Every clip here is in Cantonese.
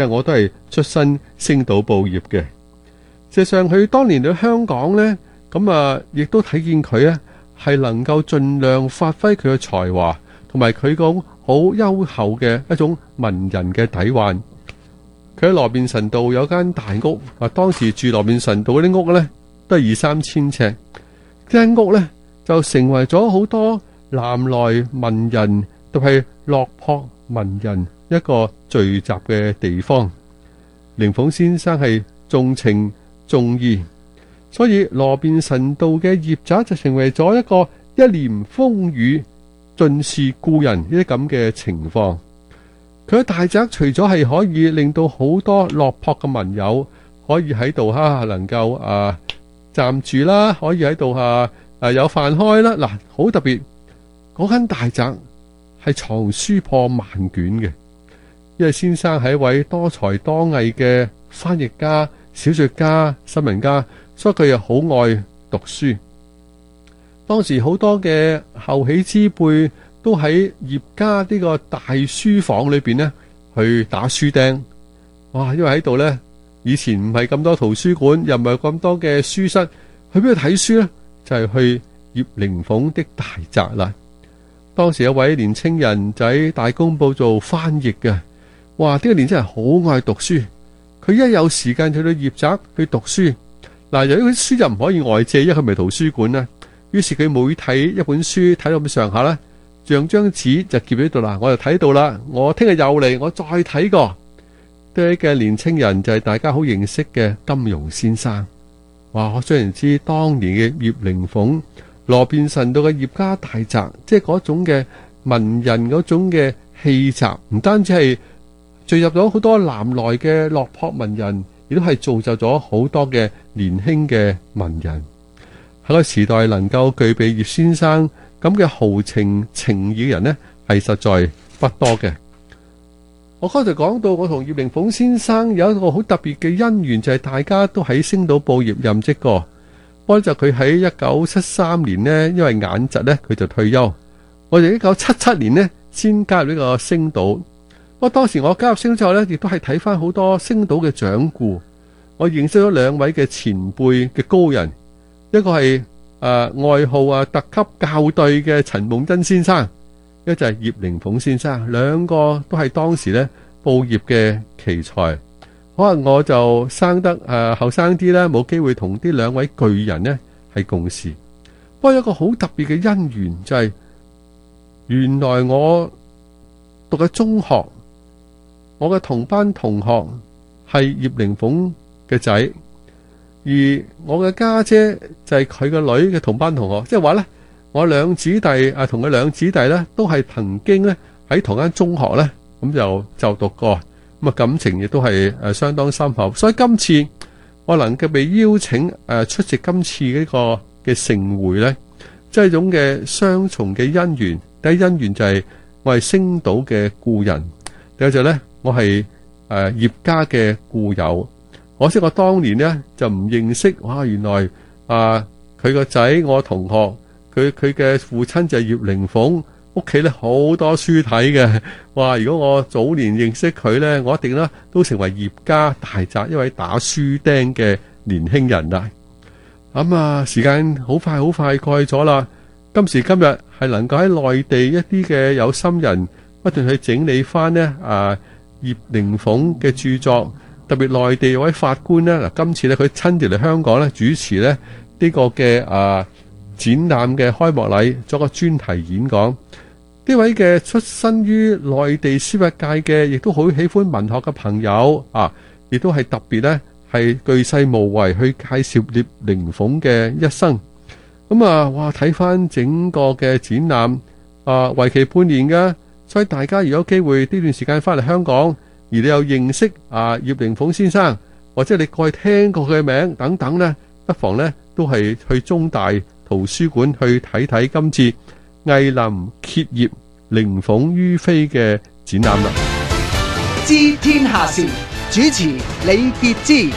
我都係出身星島報業嘅。事實上佢當年喺香港呢，亦都睇見佢呢係能夠盡量發揮佢嘅才華，同埋佢個好優厚嘅一種文人嘅底蘊。佢喺羅便臣道有間大屋，當時住羅便臣道嗰啲屋呢都係2-3千尺，間屋呢就成為咗好多南來文人，特別係落魄文人一個聚集嘅地方。靈鳳先生係重情重義，所以羅便臣道嘅業宅就成為咗一個一年風雨盡是故人呢啲咁嘅情況。佢嘅大宅除咗係可以令到好多落魄嘅文友可以喺度能夠暫住啦，可以喺度有飯開啦。嗱，好特別，嗰間大宅係藏書破萬卷嘅，因為先生係一位多才多藝嘅翻譯家、小說家、新聞家，所以佢又好愛讀書。當時好多嘅後起之輩都喺葉家呢個大書房裏邊呢去打書釘。哇！因為喺度呢，以前唔係咁多圖書館，又唔係咁多嘅書室，去邊度睇書呢？就係去葉靈鳳的大宅啦。當時有位年青人就喺大公報做翻譯嘅。哇！呢個年青人好愛讀書，佢一有時間去到葉宅去讀書。嗱，由於佢書就唔可以外借，因為佢唔係圖書館啦。於是佢每睇一本書睇到咁上下咧，將張紙就夾喺度啦。我就睇到啦，我聽日又嚟，我再睇過。呢嘅年青人就係大家好認識嘅金庸先生。哇！我雖然知當年嘅葉靈鳳羅便臣道嘅葉家大宅，即係嗰種嘅文人嗰種嘅氣集，唔單止係聚入咗好多南來嘅落魄文人，亦都係造就咗好多嘅年輕嘅文人。喺個時代能夠具備葉先生咁嘅豪情情義嘅人呢，係實在不多嘅。我剛才講到我同葉靈鳳先生有一個好特別嘅姻緣，就係大家都喺星島報業任職過。不過就佢喺1973年呢，因為眼疾呢，佢就退休。我哋1977年呢先加入呢個星島。不過當時我加入星島之後呢，亦都係睇翻好多星島嘅掌故。我認識咗2位嘅前輩嘅高人，一個係外號特級校對嘅陳夢真先生，一個就係葉靈鳳先生，兩個都係當時呢報業嘅奇才。可能我就生得後生啲啦，冇機會同啲2位巨人呢係共事。不過有一個好特別嘅姻緣，就係原來我讀嘅中學，我嘅同班同學係葉靈鳳嘅仔，而我嘅家姐就係佢個女嘅同班同學。即係話呢，我兩姊弟同佢兩姊弟呢都係曾經呢喺同間中學呢咁就讀過。咁感情亦都係相當深厚，所以今次我能夠被邀請出席今次呢個嘅盛會呢，即係一種嘅雙重嘅姻緣。第一姻緣就係我係星島嘅故人，第二就呢，我係葉家嘅故友。可惜我當年呢就唔認識，哇！原來佢個仔我同學，佢嘅父親就係葉靈鳳。屋企咧好多書睇嘅，哇！如果我早年認識佢呢，我一定呢都成為葉家大宅一位打書釘嘅年輕人啦。時間好快過去咗啦。今時今日係能夠喺內地一啲嘅有心人不斷去整理翻呢葉靈鳳嘅著作，特別內地有位法官呢，嗱，今次呢佢親自嚟香港呢主持呢個嘅展覽嘅開幕禮，做個專題演講。呢位嘅出身於內地書法界嘅，亦都好喜歡文學嘅朋友亦都係特別呢係巨細無遺去介紹葉靈鳳嘅一生。哇！睇翻整個嘅展覽為期半年嘅，所以大家如果有機會呢段時間翻嚟香港，而你又認識葉靈鳳先生，或者你過去聽過佢嘅名等等呢，不妨呢都係去中大圖書館去睇睇今次藝林揭葉靈鳳於飛嘅展覽啦。 知天下事，主持李傑之。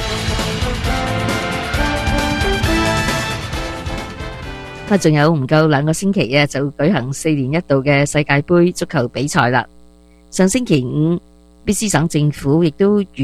仲有唔夠2個星期就舉行4年一度嘅世界盃足球比賽啦。上星期五卑詩省政府亦都